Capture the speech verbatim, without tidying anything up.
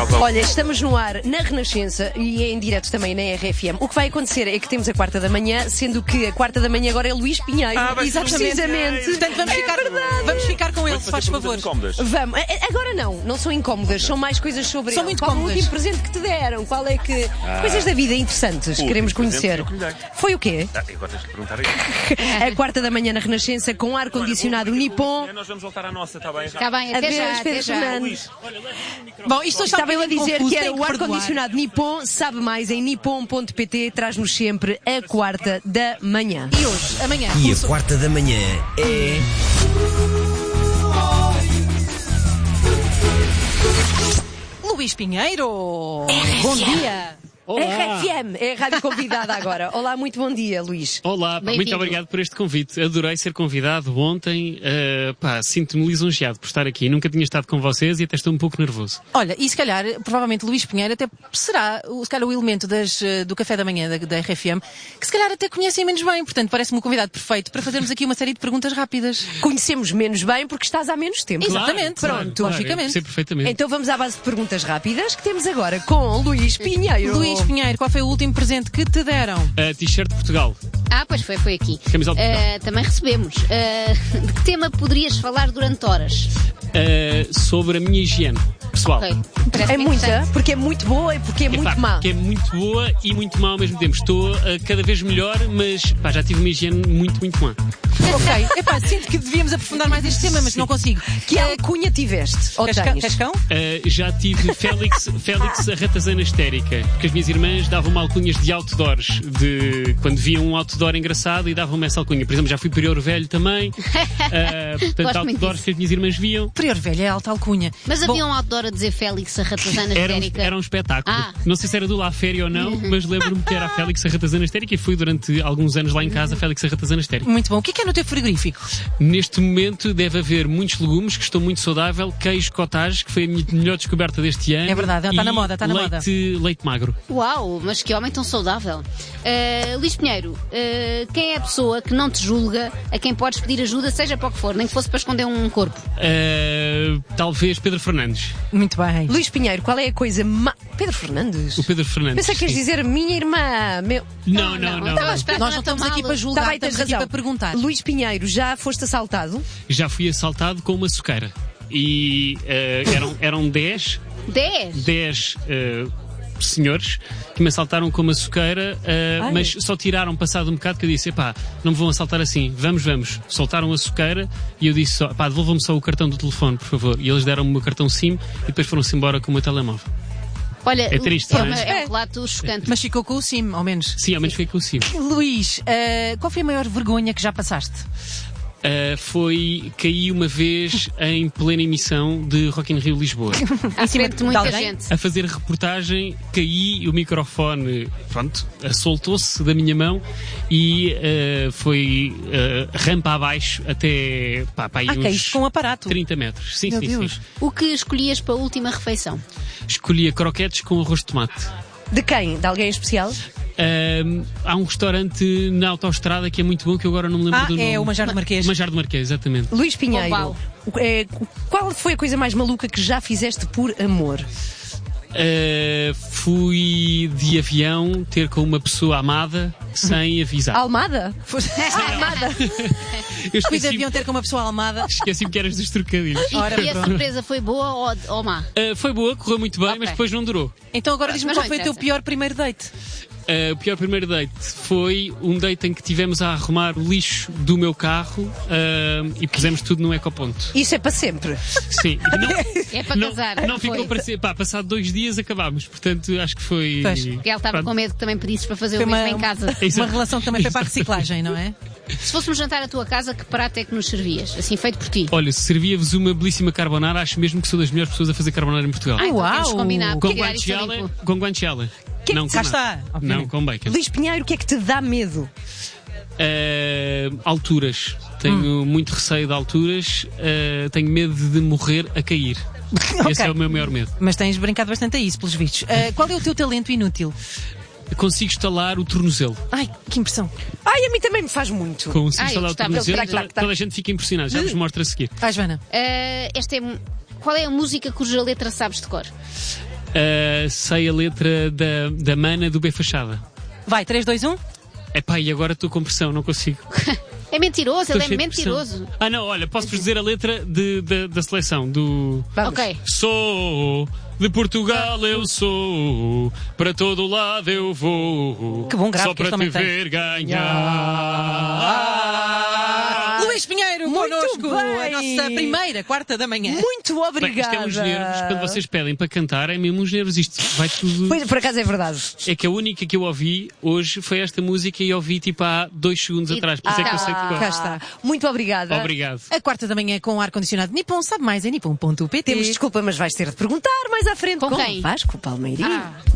Salva. Olha, estamos no ar na Renascença e é em direto também na R F M. O que vai acontecer é que temos a quarta da manhã, sendo que a quarta da manhã agora é Luís Pinheiro. Ah, vai ser Precisamente. Portanto, vamos, É ficar, verdade. vamos ficar com ele, se faz favor. Incómodas. Vamos. A- Agora não, não são incómodas, são mais coisas sobre São ele. muito Qual cómodas. o último presente que te deram? Qual é que. Coisas da vida interessantes, O queremos último presente conhecer. eu que lhe dei. Foi o quê? Ah, agora tens de perguntar aí. A quarta da manhã na Renascença com ar-condicionado Nippon. Nós vamos voltar à nossa, está bem? Está bem, até Adeus, já, até Pedro já. Fernandes. Bom, isto hoje está Estava eu a um bocadinho dizer confuso, que era tenho o que perdoar. ar-condicionado Nippon. Sabe mais em nippon ponto pt. Traz-nos sempre a quarta da manhã. E hoje, amanhã, E a começou- quarta da manhã é. Luís Pinheiro. Bom dia. Olá. R F M é a rádio convidada agora. Olá, muito bom dia, Luís. Olá, pá, Bem-vindo. muito obrigado por este convite. Adorei ser convidado ontem. Uh, pá, sinto-me lisonjeado por estar aqui. Nunca tinha estado com vocês e até estou um pouco nervoso. Olha, e se calhar, provavelmente Luís Pinheiro até será o, se calhar, o elemento das, eh, do café da manhã da, da R F M que se calhar até conhecem menos bem. Portanto, parece-me um convidado perfeito para fazermos aqui uma série de perguntas rápidas. Conhecemos menos bem porque estás há menos tempo. Exatamente. Pronto. Claro, logicamente. eu percebo perfeitamente. Então vamos à base de perguntas rápidas que temos agora com Luís Pinheiro. Luís Pinheiro, qual foi o último presente que te deram? A T-shirt de Portugal. Ah, pois foi, foi aqui. Camisola de Ah, também recebemos. Ah, de que tema poderias falar durante horas? Uh, sobre a minha higiene pessoal. Ok. Parece É muita, interessante. porque é muito boa e porque é muito Epá, má. que é muito boa e muito má ao mesmo tempo. Estou uh, cada vez melhor, mas pá, já tive uma higiene muito, muito má. Ok. Epá, sinto que devíamos aprofundar mais este tema, mas não consigo. Que alcunha tiveste? Ou Cascão? tens? Cascão? Uh, já tive Félix, Félix a ratazana histérica, porque as minhas irmãs davam-me alcunhas de outdoors, de quando viam um outdoor engraçado e davam-me essa alcunha. Por exemplo, já fui Prior Velho também, uh, portanto, Gosto muito outdoors disso. que as minhas irmãs viam. Prior Velho é alta alcunha. Mas Bom, havia um outdoor a dizer Félix, a ratazana Era um, histérica. era um espetáculo. Ah. Não sei se era do La Féria ou não, mas lembro-me que era a Félix a ratazana histérica e fui durante alguns anos lá em casa a Félix a ratazana histérica. Muito bom. O que é que é no teu frigorífico? Neste momento deve haver muitos legumes, que estou muito saudável, queijo cottage, que foi a minha melhor descoberta deste ano. É verdade, está e na moda, está na leite, moda. leite magro. Uau, mas que homem tão saudável. Ah, Luís Pinheiro, ah, quem é a pessoa que não te julga, a quem podes pedir ajuda, seja para o que for, nem que fosse para esconder um corpo? Uh, talvez Pedro Fernandes. Muito bem. Luís Pinheiro, qual é a coisa má... Pedro Fernandes? O Pedro Fernandes. Pensei que queres sim. dizer minha irmã. Meu... Não, não, não. Estava a esperar Nós não tão estamos mal. aqui para Tá julgar, bem, tens estamos aqui razão. para perguntar. Luís Pinheiro, já foste assaltado? Já fui assaltado com uma suqueira. E uh, eram, eram dez, Dez? dez uh, senhores que me assaltaram com uma suqueira, uh, Ai. mas só tiraram passado um bocado que eu disse, epá, não me vão assaltar assim, vamos, vamos. Soltaram a suqueira e eu disse só, pá, devolvam-me só o cartão do telefone, por favor. E eles deram-me o meu cartão SIM e depois foram-se embora com o meu telemóvel. Olha, É triste, é, não é? uma- é um relato chocante. Mas ficou com o sim, ao menos. Sim, ao menos foi com o SIM. Luís, eh, qual foi a maior vergonha que já passaste? Uh, foi, caí uma vez em plena emissão de Rock in Rio Lisboa. À frente de muita de alguém? gente. A fazer reportagem, caí e o microfone, pronto, soltou-se da minha mão e uh, foi uh, rampa abaixo até, pá, pá, aí Ah, uns caíste com um aparato. trinta metros. Sim, Meu sim, Deus. sim. O que escolhias para a última refeição? Escolhia croquetes com arroz de tomate. De quem? De alguém especial? Um, há um restaurante na autoestrada que é muito bom, que eu agora não me lembro Ah, do nome. é o Manjar do Marquês. Manjar do Marquês, exatamente. Luís Pinheiro, Ombal. é, qual foi a coisa mais maluca que já fizeste por amor? Uh, fui de avião ter com uma pessoa amada sem avisar. Almada? Almada? Eu Fui de esqueci, avião ter com uma pessoa almada. esqueci-me que eras dos trocadilhos. E, Ora, e a pronto. surpresa foi boa ou, ou má? Uh, foi boa, correu muito bem, Ok. mas depois não durou. Então agora diz-me Mas qual não foi o teu interessa. pior primeiro date. Uh, o pior primeiro date foi um date em que tivemos a arrumar o lixo do meu carro uh, e pusemos tudo no ecoponto. Isso é para sempre. Sim. E não, É para não, casar. não ficou foi. para ser. Pá, passado dois dias acabámos. Portanto, acho que foi. Pois. Porque ela estava Pronto. com medo que também pedisses para fazer Foi o mesmo uma, em casa. Exato. uma relação que também foi para a reciclagem, não é? Se fôssemos jantar à tua casa, que prato é que nos servias? Assim, feito por ti. Olha, servia-vos uma belíssima carbonara. Acho mesmo que sou das melhores pessoas a fazer carbonara em Portugal. Ah, então Uau! temos que combinar. Com porque criar isto a guanciale, limpo. com guanciale. Não, Cá com está, nada. obviamente. Não, com bacon. Luís Pinheiro, o que é que te dá medo? Uh, alturas. Tenho Hum. muito receio de alturas. Uh, tenho medo de morrer a cair. Esse Ok. é o meu maior medo. Mas tens brincado bastante a isso, pelos vistos. Uh, qual é o teu talento inútil? Consigo estalar o tornozelo. Ai, que impressão. Ai, a mim também me faz muito. Consigo Ai, instalar o gostava. tornozelo. Claro, claro, claro. Toda a gente fica impressionada. Já vos mostro a seguir. Ai, Joana. Ah, esta é. Qual é a música cuja letra sabes de cor? Uh, sei a letra da, da mana do B Fachada. Vai, três, dois, um. Epá, e agora estou com pressão, não consigo. É mentiroso, Estou ele é cheio de pressão. mentiroso. Ah, não, olha, posso-vos dizer a letra de, de- da seleção do. Vamos. Ok. Sou de Portugal, eu sou, para todo lado eu vou. Que bom grave Só que este para te homem tem. ver ganhar. Luís Pinheiro, Muito connosco, a bem. nossa primeira quarta da manhã. Muito Bem, obrigada. isto é uns nervos, quando vocês pedem para cantar, é mesmo uns nervos. Isto vai tudo. Pois, por acaso é verdade. É que a única que eu ouvi hoje foi esta música e ouvi tipo há dois segundos E- atrás. Por isso é que eu sei que Cá gosto. está. Muito obrigada. Obrigado. A quarta da manhã com ar-condicionado Nippon, sabe mais em nippon ponto pt. Temos desculpa, mas vais ter de perguntar mais à frente. Com Como quem? Vasco Palmeirinho. Ah.